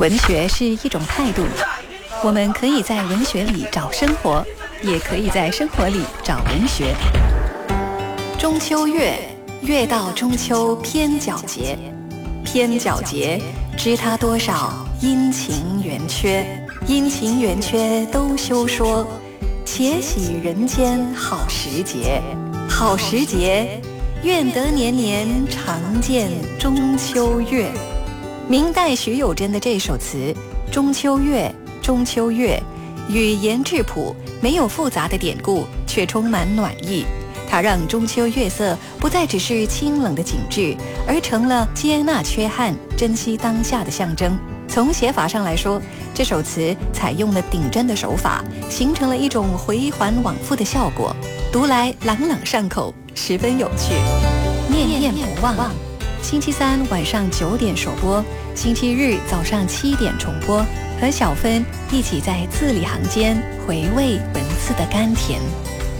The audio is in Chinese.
文学是一种态度，我们可以在文学里找生活，也可以在生活里找文学。中秋月，月到中秋偏皎洁，偏皎洁，知他多少阴晴圆缺。阴晴圆缺都休说，且喜人间好时节。好时节，愿得年年常见中秋月。明代徐有贞的这首词《中秋月》，中秋月，语言质朴，没有复杂的典故，却充满暖意。它让中秋月色不再只是清冷的景致，而成了接纳缺憾、珍惜当下的象征。从写法上来说，这首词采用了顶针的手法，形成了一种回环往复的效果，读来朗朗上口，十分有趣。念念不忘，星期三晚上9点首播，星期日早上7点重播，和小芬一起在字里行间回味文字的甘甜。